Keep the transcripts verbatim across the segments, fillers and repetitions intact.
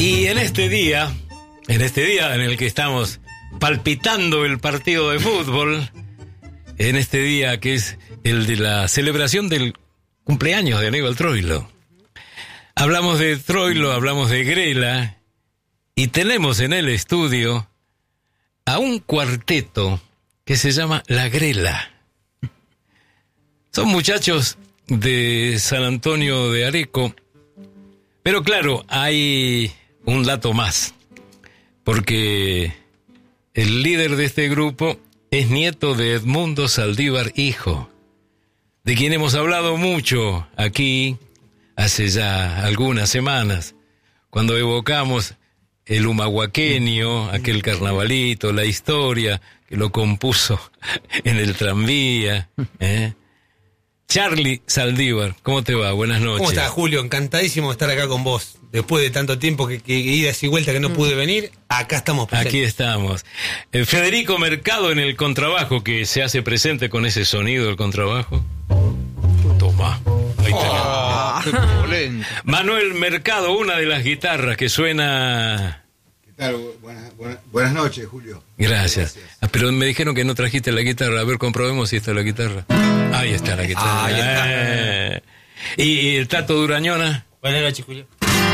Y en este día, en este día en el que estamos palpitando el partido de fútbol, en este día que es el de la celebración del cumpleaños de Aníbal Troilo, hablamos de Troilo, hablamos de Grela, y tenemos en el estudio a un cuarteto que se llama La Grela. Son muchachos de San Antonio de Areco, pero claro, hay un dato más, porque el líder de este grupo es nieto de Edmundo Saldívar hijo, de quien hemos hablado mucho aquí hace ya algunas semanas, cuando evocamos el humahuaqueño, aquel carnavalito, la historia que lo compuso en el tranvía, ¿eh? Charly Saldívar, ¿cómo te va? Buenas noches. ¿Cómo estás, Julio? Encantadísimo de estar acá con vos. Después de tanto tiempo que, que idas y vueltas que no pude venir, acá estamos presentes. Aquí estamos. Eh, Federico Mercado en el contrabajo, que se hace presente con ese sonido del contrabajo. Toma. Ahí oh, tenemos. Manuel Mercado, una de las guitarras que suena... ¿Qué tal? Buenas, buenas, buenas noches, Julio. Gracias. Gracias. Ah, pero me dijeron que no trajiste la guitarra. A ver, comprobemos si está la guitarra. Ahí está la guitarra. Ahí está. Eh. ¿Y, ¿Y el Tato Durañona? Buenas noches, Julio.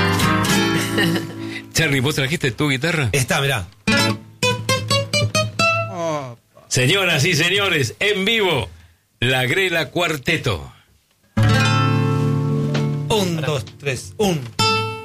Charly, ¿vos trajiste tu guitarra? Está, mirá. Oh. Señoras y señores, en vivo, La Grela Cuarteto. Un, dos, tres, un.